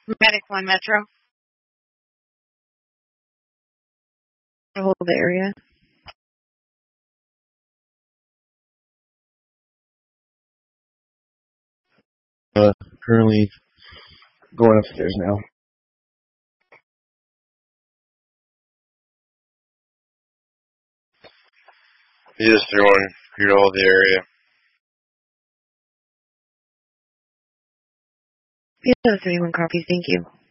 Medic 1 Metro. Hold the area. Currently going upstairs now. Yes, 3-1. Here to hold the area. Yes, 3-1 copy. Thank you.